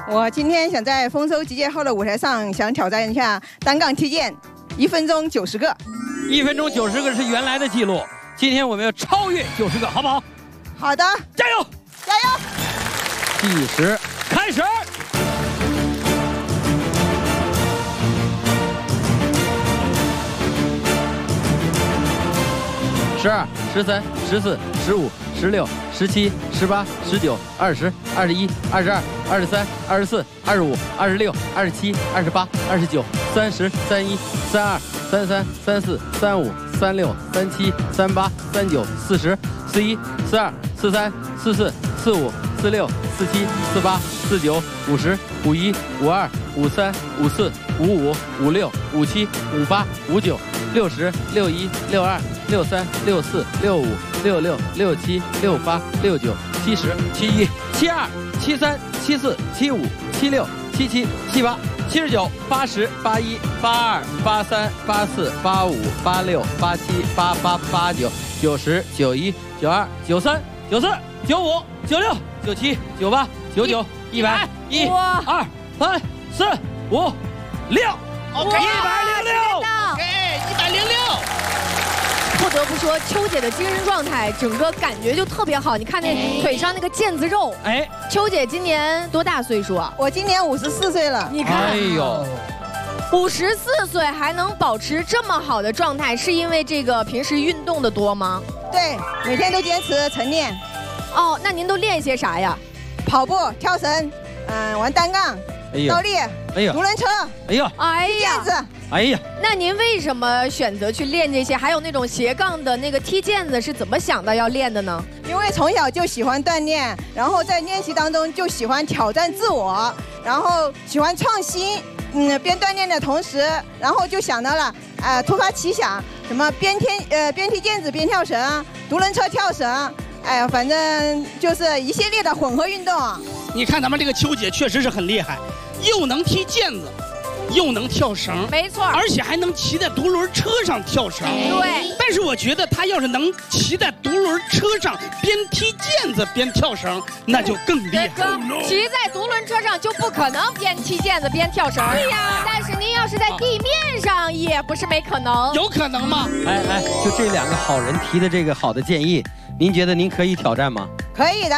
我今天想在丰收集结号的舞台上，想挑战一下单杠踢毽，1分钟90个。 1分钟90个是原来的记录，今天我们要超越90个，好不好？ 好的， 加油！ 加油！ 计时开始。12、13、14、15、16、17、18、19、20、21、22、23、24、25、26、27、28、29、30、31、32、33、34、35、36、37、38、39、40、41、42、43、44、45、46、47、48、49、50、51、52、53、54、55、56、57、58、59、60、61、62、63、64、65、66、67、68、69、70、71、72、73、74、75、76、77、78、79、80、81、82、83、84、85、86、87、88、89、90、91、92、93、94、95、96、97、98、99、100、1、2、3、4、5、6。 OK， 106。 OK， 106。 不得不说，秋姐的精神状态，整个感觉就特别好。你看那腿上那个腱子肉。哎，秋姐今年多大岁数啊？ 我今年54岁了。 你看， 哎呦 ，54岁还能保持这么好的状态，是因为这个平时运动的多吗？ 对，每天都坚持晨练。 哦，那您都练些啥呀？ 跑步、跳绳，玩单杠。倒立，独轮车， 哎呀， 毽子， 哎呀， 那您为什么选择去练这些？还有那种斜杠的那个踢毽子是怎么想到要练的呢？ 因为从小就喜欢锻炼，然后在练习当中就喜欢挑战自我，然后喜欢创新，边锻炼的同时，然后就想到了，突发奇想，什么边踢毽子边跳绳，独轮车跳绳。哎呀，反正就是一系列的混合运动。 你看咱们这个秋姐确实是很厉害，又能踢毽子，又能跳绳， 没错， 而且还能骑在独轮车上跳绳。 对， 但是我觉得她要是能骑在独轮车上边踢毽子边跳绳，那就更厉害。 骑在独轮车上就不可能边踢毽子边跳绳。对呀，但是您要是在地面上，也不是没可能。 有可能吗？ 哎，就这2个好人提的这个好的建议，您觉得您可以挑战吗？ 可以的。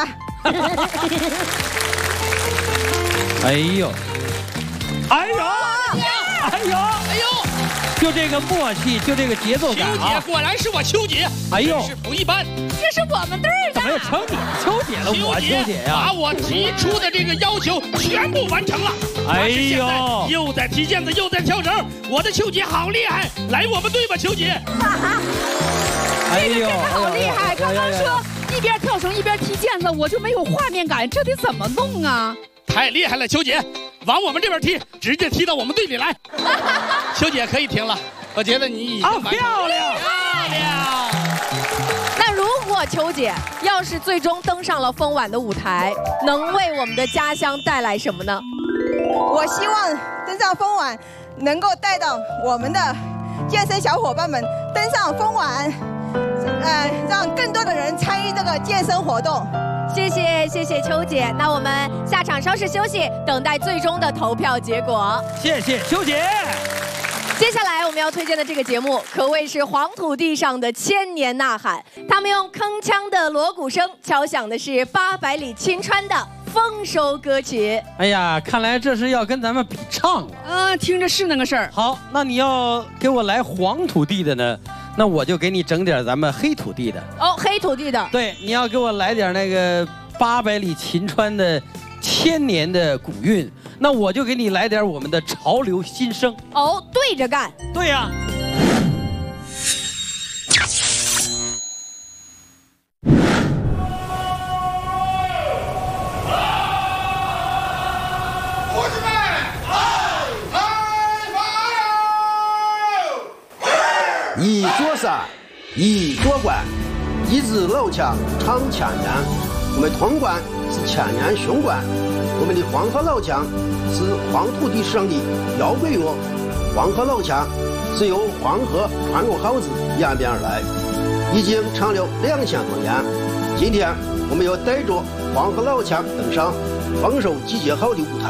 哎呦，哎呦，哎呦，哎呦，就这个默契，就这个节奏感秋姐果然是我秋姐， 哎呦， 是不一般。 这是我们队的。 怎么又成你秋姐了？我秋姐呀， 把我提出的这个要求全部完成了。 哎呦， 又在踢毽子，又在跳绳，我的秋姐好厉害！来我们队吧，秋姐。 哎呦， 这个真的好厉害！刚刚说一边跳绳一边踢毽子，我就没有画面感，这得怎么弄啊？ 太厉害了，秋姐，往我们这边踢，直接踢到我们队里来。秋姐可以停了，我觉得你已经完成了。 漂亮， 漂亮。 那如果秋姐要是最终登上了丰晚的舞台，能为我们的家乡带来什么呢？ 我希望登上丰晚，能够带到我们的健身小伙伴们登上丰晚，让更多的人参与这个健身活动。 谢谢秋姐，那我们下场稍事休息，等待最终的投票结果。 谢谢秋姐。 接下来我们要推荐的这个节目，可谓是黄土地上的千年呐喊。他们用铿锵的锣鼓声敲响的是800里秦川的丰收歌曲。 哎呀，看来这是要跟咱们比唱了。 听着是那个事儿。 好，那你要给我来黄土地的呢？那我就给你整点咱们黑土地的。 哦，黑土地的。 对，你要给我来点那个800里秦川的千年的古韵，那我就给你来点我们的潮流新声。 哦，对着干。 对呀。 一座山，一座关，一支老枪唱千年。我们潼关是千年雄关，我们的黄河老腔是黄土地上的摇滚乐。黄河老腔是由黄河传过号子演变而来，已经唱了2000多年。今天我们要带着黄河老腔登上丰收集结号的舞台。